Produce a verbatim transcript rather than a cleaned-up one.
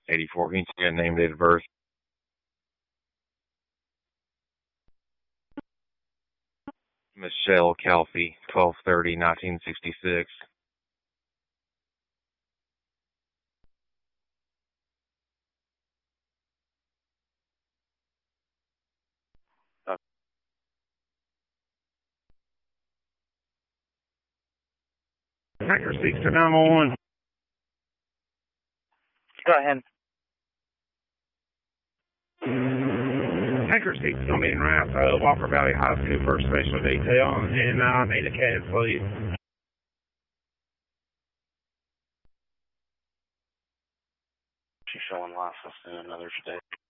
eighty-four. Can you say a name, date of birth? Michelle Calfee, twelve thirty, nineteen sixty-six. Anchor speaks to nine one one. Go ahead. Anchor speaks to me in Rice, uh, Walker Valley High School for special detail, and uh, I need a cab, please. She's showing license in another state.